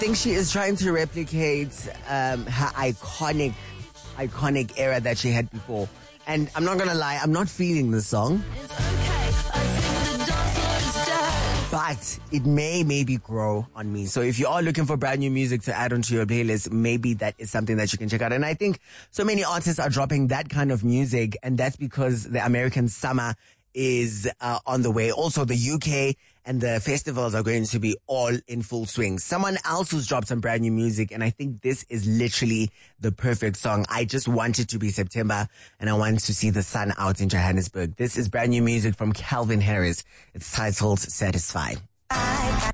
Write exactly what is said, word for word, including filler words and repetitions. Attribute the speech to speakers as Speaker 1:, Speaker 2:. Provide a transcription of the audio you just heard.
Speaker 1: think she is trying to replicate um, her iconic, iconic era that she had before. And I'm not gonna lie, I'm not feeling this song. But it may maybe grow on me. So if you are looking for brand new music to add onto your playlist, maybe that is something that you can check out. And I think so many artists are dropping that kind of music, and that's because the American summer is uh, on the way. Also, the U K and the festivals are going to be all in full swing. Someone else who's dropped some brand new music, and I think this is literally the perfect song. I just want it to be September, and I want to see the sun out in Johannesburg. This is brand new music from Calvin Harris. It's titled Satisfied.